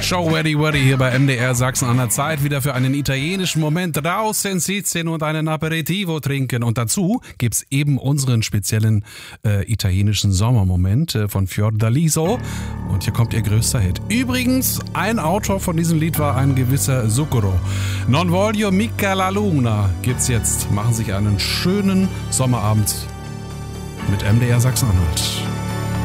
Show Ready Ready hier bei MDR Sachsen an der Zeit. Wieder für einen italienischen Moment draußen sitzen und einen Aperitivo trinken. Und dazu gibt's eben unseren speziellen italienischen Sommermoment von Fiordaliso. Und hier kommt ihr größter Hit. Übrigens, ein Autor von diesem Lied war ein gewisser Zucchero. Non voglio mica la luna gibt's jetzt. Machen sich einen schönen Sommerabend mit MDR Sachsen-Anhalt.